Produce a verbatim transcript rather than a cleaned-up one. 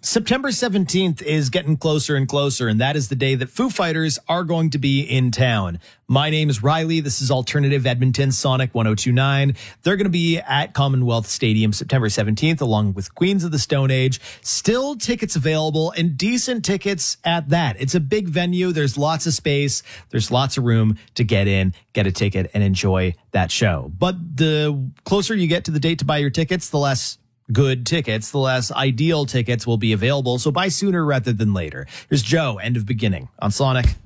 September seventeenth is getting closer and closer, and that is the day that Foo Fighters are going to be in town. My name is Riley. This is Alternative Edmonton Sonic one oh two point nine. They're going to be at Commonwealth Stadium September seventeenth, along with Queens of the Stone Age. Still tickets available, and decent tickets at that. It's a big venue. There's lots of space. There's lots of room to get in, get a ticket, and enjoy that show. But the closer you get to the date to buy your tickets, the less good tickets, the less ideal tickets will be available. So buy sooner rather than later. Here's Joe, End of Beginning on Sonic.